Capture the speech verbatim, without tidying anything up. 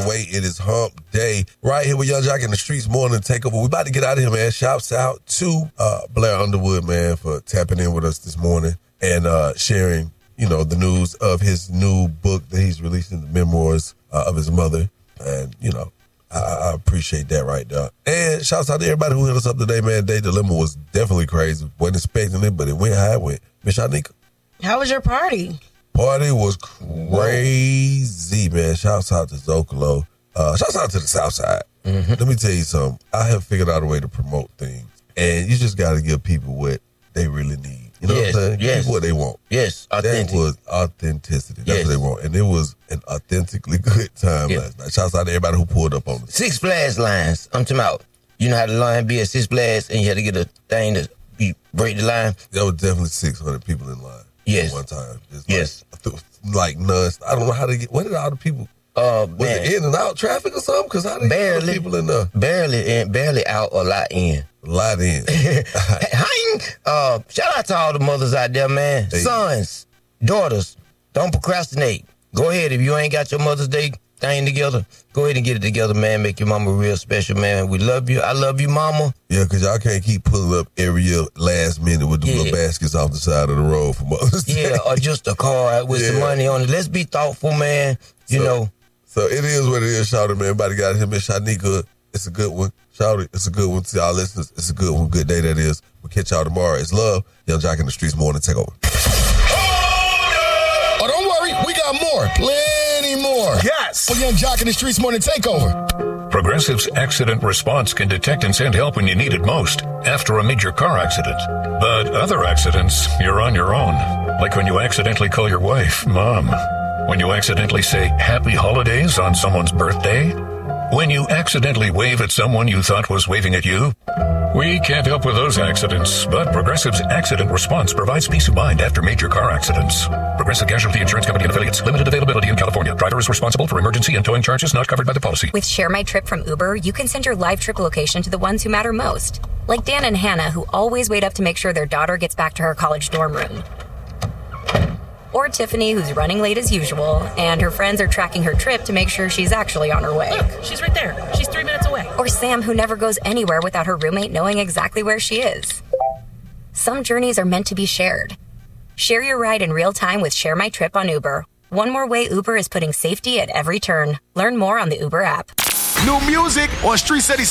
the way. It is hump day. Right here with Yung Joc in the Streetz Morning Takeover. We about to get out of here, man. Shouts out to uh, Blair Underwood, man, for tapping in with us this morning and uh, sharing, you know, the news of his new book that he's releasing, the memoirs uh, of his mother. And, you know, I, I appreciate that right there. And shouts out to everybody who hit us up today, man. Day Dilemma was definitely crazy. Wasn't expecting it, but it went how it went. Miss Shanika? How was your party? Party was crazy, man. Shouts out to Zocalo. Uh, shouts out to the South Side. Mm-hmm. Let me tell you something. I have figured out a way to promote things. And you just got to give people what they really need. You know yes, what I'm saying? Yes. Give what they want. Yes, authentic. That was authenticity. That's yes. what they want. And it was an authentically good time yeah. last night. Shouts out to everybody who pulled up on us. Six Flags lines. I'm talking about. You know how the line be at Six Flags and you had to get a thing to be, break the line? There was definitely six hundred people in line. Yes. At one time. Just yes. Like, like nuts. I don't know how to get, what did all the people, uh, was man. it in and out traffic or something? Because how did barely, people in there? Barely in, barely out, a lot in. A lot in. uh, shout out to all the mothers out there, man. Hey. Sons, daughters, don't procrastinate. Go ahead. If you ain't got your Mother's Day thing together, go ahead and get it together, man. Make your mama real special, man. We love you. I love you, mama. Yeah, because y'all can't keep pulling up every year last minute with the yeah. little baskets off the side of the road for Mother's Day. Yeah, or just a card with yeah. some money on it. Let's be thoughtful, man. You so, know. So it is what it is, Shawty, man. Everybody got him. Miss Shanika, it's a good one. Shawty, it's a good one to y'all listeners. It's a good one. Good day that is. We'll catch y'all tomorrow. It's love. Yung Joc in the Streetz Morning Takeover. Oh, don't worry. We got more. Plenty more. Yes. For Yung Joc in the Streetz Morning Takeover. Progressive's accident response can detect and send help when you need it most after a major car accident. But other accidents, you're on your own. Like when you accidentally call your wife Mom. When you accidentally say Happy Holidays on someone's birthday. When you accidentally wave at someone you thought was waving at you. We can't help with those accidents, but Progressive's accident response provides peace of mind after major car accidents. Progressive Casualty Insurance Company and affiliates. Limited availability in California. Driver is responsible for emergency and towing charges not covered by the policy. With Share My Trip from Uber, you can send your live trip location to the ones who matter most. Like Dan and Hannah, who always wait up to make sure their daughter gets back to her college dorm room. Or Tiffany, who's running late as usual, and her friends are tracking her trip to make sure she's actually on her way. Look, she's right there. She's three minutes away. Or Sam, who never goes anywhere without her roommate knowing exactly where she is. Some journeys are meant to be shared. Share your ride in real time with Share My Trip on Uber. One more way Uber is putting safety at every turn. Learn more on the Uber app. New music on Street City